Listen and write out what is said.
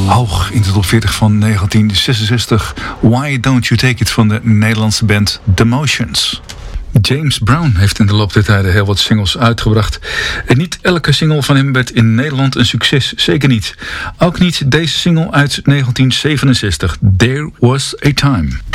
Hoog in de top 40 van 1966. Why Don't You Take It van de Nederlandse band The Motions. James Brown heeft in de loop der tijden heel wat singles uitgebracht. En niet elke single van hem werd in Nederland een succes, zeker niet. Ook niet deze single uit 1967, There Was a Time.